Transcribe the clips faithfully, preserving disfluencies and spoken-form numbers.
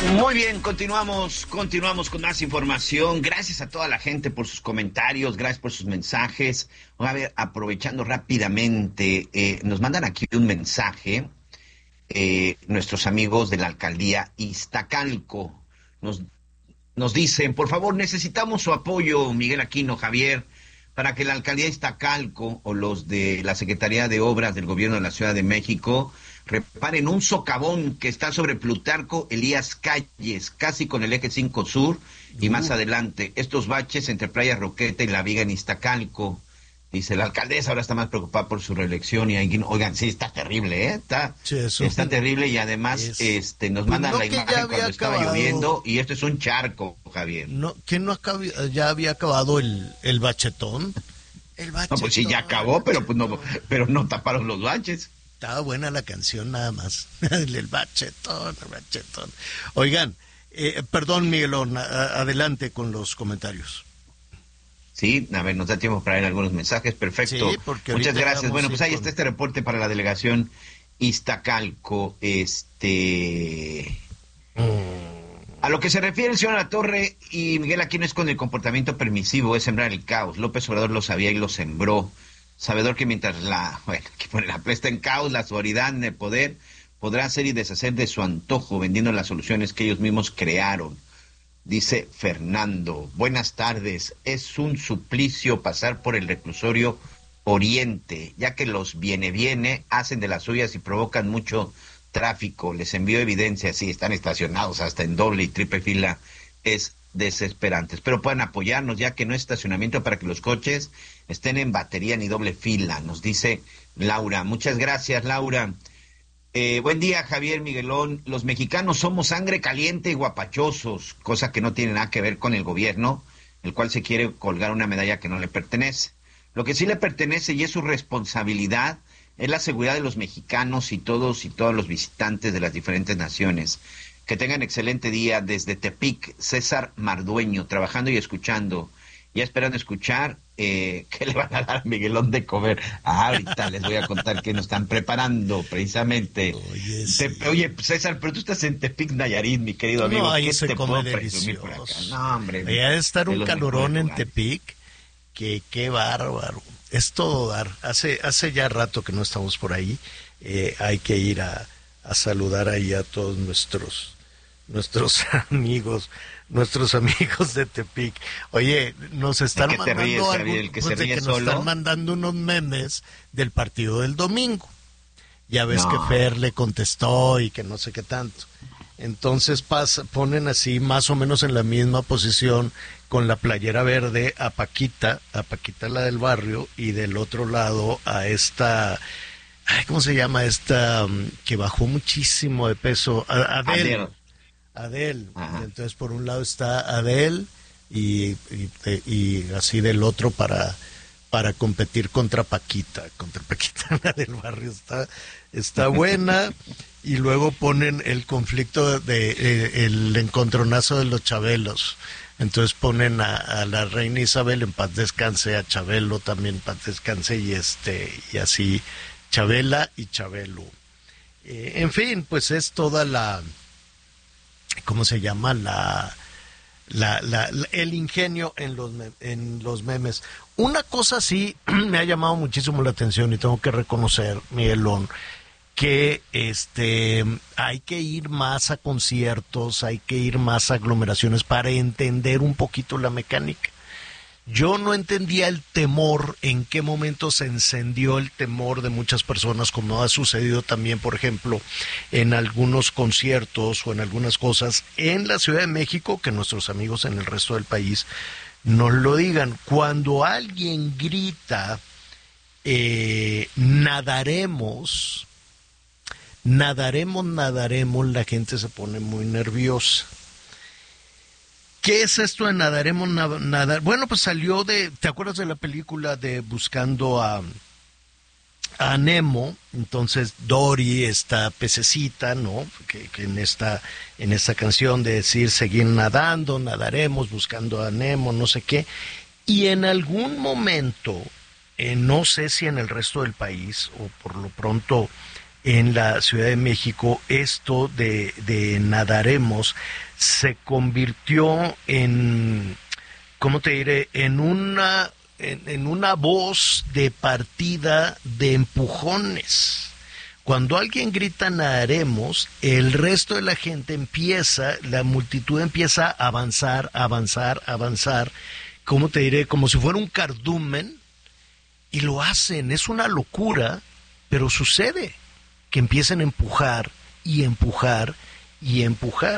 Muy bien, continuamos, continuamos con más información. Gracias a toda la gente por sus comentarios, gracias por sus mensajes. A ver, aprovechando rápidamente, eh, nos mandan aquí un mensaje, eh, nuestros amigos de la alcaldía Iztacalco. Nos, nos dicen, por favor, necesitamos su apoyo, Miguel Aquino, Javier, para que la alcaldía Iztacalco o los de la Secretaría de Obras del Gobierno de la Ciudad de México reparen un socavón que está sobre Plutarco Elías Calles, casi con el eje cinco Sur y uh. más adelante. Estos baches entre Playa Roqueta y La Viga en Iztacalco. Dice la alcaldesa, ahora está más preocupada por su reelección y ahí, oigan, sí, está terrible, ¿eh? Está, sí, está terrible y además es... este nos mandan pues no, la imagen cuando estaba acabado... lloviendo y esto es un charco, Javier. No, ¿que no acab... ya había acabado el, el bachetón? El bachetón. No, pues sí, ya acabó, pero pues no, pero no taparon los baches. Estaba buena la canción nada más. El bachetón, el bachetón. Oigan, eh, perdón, Miguelón, a, adelante con los comentarios. Sí, a ver, nos da tiempo para leer algunos mensajes, perfecto. Sí, muchas gracias. Bueno, pues ahí con... está este reporte para la delegación Iztacalco. Este... Mm. A lo que se refiere el señor Latorre y Miguel Aquino es con el comportamiento permisivo, es sembrar el caos. López Obrador lo sabía y lo sembró. Sabedor que mientras la, bueno, que pone la plesta en caos, la autoridad en el poder podrá hacer y deshacer de su antojo, vendiendo las soluciones que ellos mismos crearon. Dice Fernando, buenas tardes, es un suplicio pasar por el reclusorio Oriente, ya que los viene viene hacen de las suyas y provocan mucho tráfico. Les envío evidencia, sí, están estacionados hasta en doble y triple fila, es desesperante. Espero puedan apoyarnos, ya que no es estacionamiento para que los coches estén en batería ni doble fila, nos dice Laura. Muchas gracias, Laura. Eh, buen día, Javier, Miguelón. Los mexicanos somos sangre caliente y guapachosos, cosa que no tiene nada que ver con el gobierno, el cual se quiere colgar una medalla que no le pertenece. Lo que sí le pertenece y es su responsabilidad es la seguridad de los mexicanos y todos y todos los visitantes de las diferentes naciones. Que tengan excelente día desde Tepic, César Mardueño, trabajando y escuchando. Ya esperando escuchar eh, qué le van a dar a Miguelón de comer. Ah, ahorita les voy a contar que nos están preparando precisamente. Oye, sí. Te, oye, César, pero tú estás en Tepic, Nayarit, mi querido amigo. No, ahí ¿Qué se te come puedo presumir por acá? No, hombre. Allá de estar un calorón en Tepic, que qué bárbaro. Es todo dar. Hace, hace ya rato que no estamos por ahí. Eh, hay que ir a, a saludar ahí a todos nuestros... nuestros amigos, nuestros amigos de Tepic. Oye, nos están mandando ríes, algo, Gabriel, que, pues, de que nos están mandando unos memes del partido del domingo. Ya ves no. que Fer le contestó y que no sé qué tanto. Entonces pasa, ponen así más o menos en la misma posición con la playera verde a Paquita, a Paquita la del barrio, y del otro lado a esta... Ay, ¿cómo se llama esta? Um, que bajó muchísimo de peso. A, Adele. Adele. Entonces por un lado está Adele y, y, y así del otro para para competir contra Paquita, contra Paquita la del barrio está está buena. Y luego ponen el conflicto de eh, el encontronazo de los Chabelos. Entonces ponen a, a la reina Isabel en paz descanse, a Chabelo también en paz descanse, y este y así Chabela y Chabelo. Eh, en fin, pues es toda la ¿cómo se llama? La, la, la, la el ingenio en los en los memes. Una cosa sí me ha llamado muchísimo la atención y tengo que reconocer, Miguelón, que este hay que ir más a conciertos, hay que ir más a aglomeraciones para entender un poquito la mecánica. Yo no entendía el temor, en qué momento se encendió el temor de muchas personas, como ha sucedido también, por ejemplo, en algunos conciertos o en algunas cosas en la Ciudad de México, que nuestros amigos en el resto del país nos lo digan. Cuando alguien grita, eh, nadaremos, nadaremos, nadaremos, la gente se pone muy nerviosa. ¿Qué es esto de nadaremos, nadar? Bueno, pues salió de, ¿te acuerdas de la película de Buscando a, a Nemo? Entonces Dory, esta pececita, ¿no? Que, que en esta, en esta canción de decir seguir nadando, nadaremos, buscando a Nemo, no sé qué. Y en algún momento, eh, no sé si en el resto del país o por lo pronto en la Ciudad de México, esto de, de Nadaremos se convirtió en, ¿cómo te diré?, en una, en, en una voz de partida de empujones. Cuando alguien grita Nadaremos, el resto de la gente empieza, la multitud empieza a avanzar, avanzar, avanzar, ¿cómo te diré?, como si fuera un cardumen, y lo hacen, es una locura, pero sucede, que empiecen a empujar, y empujar, y empujar.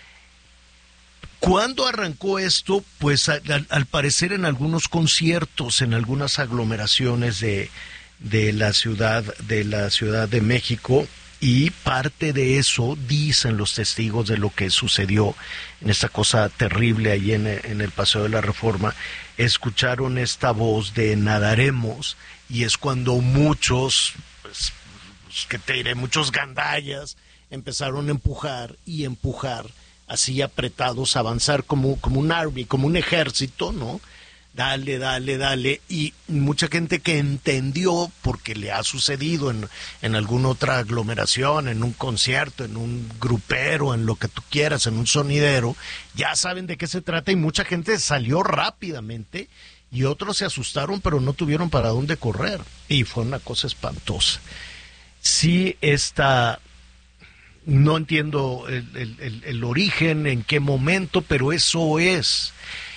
¿Cuándo arrancó esto? Pues al, al parecer en algunos conciertos, en algunas aglomeraciones de, de la ciudad, de la Ciudad de México, y parte de eso dicen los testigos de lo que sucedió en esta cosa terrible ahí en, en el Paseo de la Reforma. Escucharon esta voz de Nadaremos, y es cuando muchos, pues, pues que te diré, muchos gandallas empezaron a empujar y empujar, así apretados, a avanzar como, como un army, como un ejército, ¿no? Dale, dale, dale, y mucha gente que entendió, porque le ha sucedido en, en alguna otra aglomeración, en un concierto, en un grupero, en lo que tú quieras, en un sonidero, ya saben de qué se trata, y mucha gente salió rápidamente, y otros se asustaron, pero no tuvieron para dónde correr, y fue una cosa espantosa. Sí, esta... no entiendo el, el, el, el origen, en qué momento, pero eso es...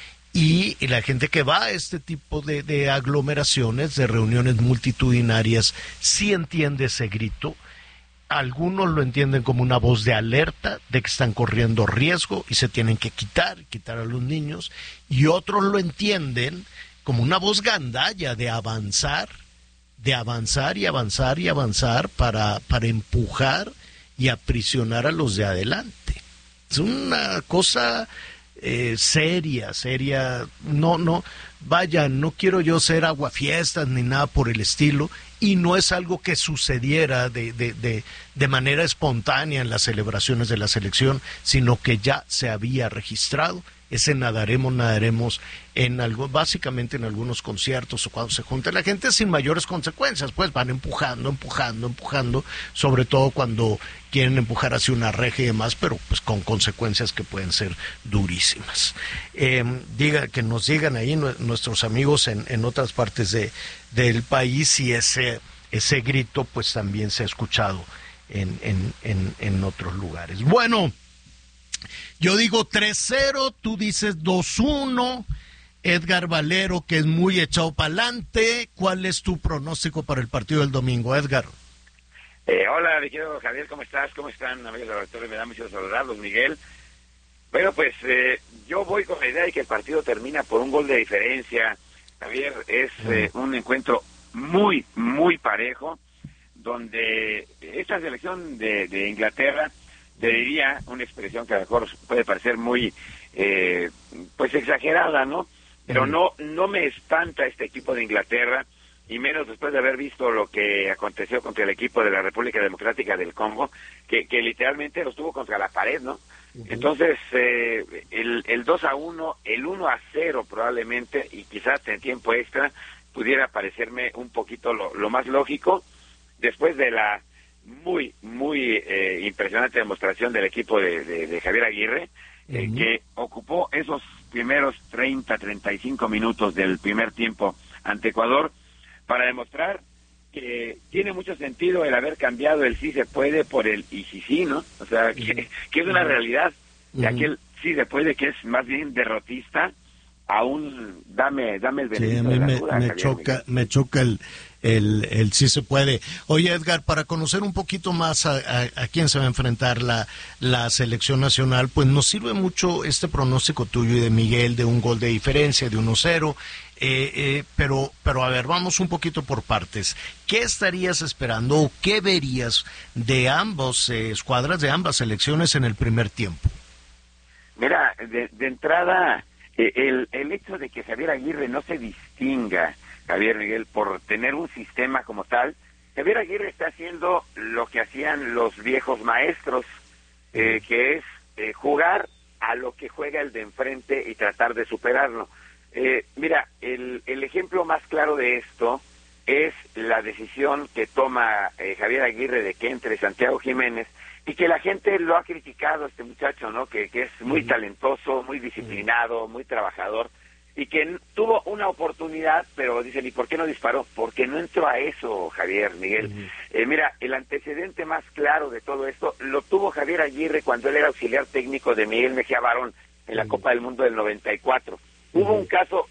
Y la gente que va a este tipo de, de aglomeraciones, de reuniones multitudinarias, sí entiende ese grito. Algunos lo entienden como una voz de alerta, de que están corriendo riesgo y se tienen que quitar, quitar a los niños. Y otros lo entienden como una voz gandalla de avanzar, de avanzar y avanzar y avanzar para, para empujar y aprisionar a los de adelante. Es una cosa... Eh, seria, seria, no, no, vaya, no quiero yo ser aguafiestas ni nada por el estilo, y no es algo que sucediera de, de, de, de manera espontánea en las celebraciones de la selección, sino que ya se había registrado. Ese nadaremos, nadaremos en algo, básicamente en algunos conciertos o cuando se junta la gente sin mayores consecuencias, pues van empujando, empujando, empujando, sobre todo cuando quieren empujar hacia una reja y demás, pero pues con consecuencias que pueden ser durísimas. Eh, diga, que nos digan ahí nuestros amigos en, en otras partes de, del país si ese, ese grito pues también se ha escuchado en, en, en, en otros lugares. Bueno, yo digo tres cero, tú dices dos uno, Edgar Valero, que es muy echado para adelante. ¿Cuál es tu pronóstico para el partido del domingo, Edgar? Eh, hola, mi querido Javier, ¿cómo estás? ¿Cómo están, amigos del auditorio? Me da mucho saludarlos, Miguel. Bueno, pues eh, yo voy con la idea de que el partido termina por un gol de diferencia. Javier, es eh, un encuentro muy, muy parejo, donde esta selección de, de Inglaterra, te diría una expresión que a lo mejor puede parecer muy, eh, pues exagerada, ¿no? Pero no, no me espanta este equipo de Inglaterra, y menos después de haber visto lo que aconteció contra el equipo de la República Democrática del Congo, que, que literalmente los tuvo contra la pared, ¿no? Uh-huh. Entonces, eh, el, el dos a uno, el uno a cero probablemente, y quizás en tiempo extra, pudiera parecerme un poquito lo, lo más lógico, después de la muy, muy eh, impresionante demostración del equipo de, de, de Javier Aguirre, eh, uh-huh. que ocupó esos primeros treinta, treinta y cinco minutos del primer tiempo ante Ecuador para demostrar que tiene mucho sentido el haber cambiado el sí se puede por el y sí sí, ¿no? O sea, que, que es una realidad de uh-huh. aquel sí se puede que es más bien derrotista, aún dame dame el beneficio sí, a mí de la me, duda, me Javier, choca Miguel. me choca el el el sí se puede. Oye, Edgar, para conocer un poquito más a, a, a quién se va a enfrentar la la selección nacional, pues nos sirve mucho este pronóstico tuyo y de Miguel de un gol de diferencia, de uno cero. Eh, eh, pero, pero a ver, vamos un poquito por partes. ¿Qué estarías esperando o qué verías de ambos eh, escuadras, de ambas selecciones en el primer tiempo? Mira, de, de entrada, eh, el, el hecho de que Javier Aguirre no se distinga, Javier Miguel, por tener un sistema como tal, Javier Aguirre está haciendo lo que hacían los viejos maestros, eh, que es eh, jugar a lo que juega el de enfrente y tratar de superarlo. Eh, mira, el, el ejemplo más claro de esto es la decisión que toma eh, Javier Aguirre de que entre Santiago Jiménez, y que la gente lo ha criticado a este muchacho, ¿no? Que, que es muy uh-huh. talentoso, muy disciplinado, muy trabajador, y que tuvo una oportunidad, pero dicen, ¿y por qué no disparó? Porque no entró a eso, Javier, Miguel. Uh-huh. Eh, mira, el antecedente más claro de todo esto lo tuvo Javier Aguirre cuando él era auxiliar técnico de Miguel Mejía Barón en la uh-huh. Copa del Mundo del noventa y cuatro. Uh-huh. Hubo un caso